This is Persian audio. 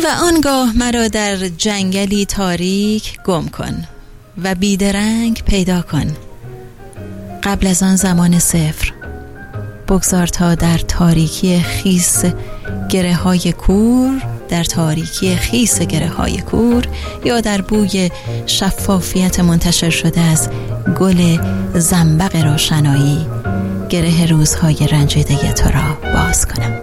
و آنگاه مرا در جنگلی تاریک گم کن و بیدرنگ پیدا کن. قبل از آن زمان صفر بگذار تا در تاریکی خیس گره های کور، در تاریکی خیس گره های کور یا در بوی شفافیت منتشر شده از گل زنبق روشنایی گره روزهای رنجیده تو را باز کنم.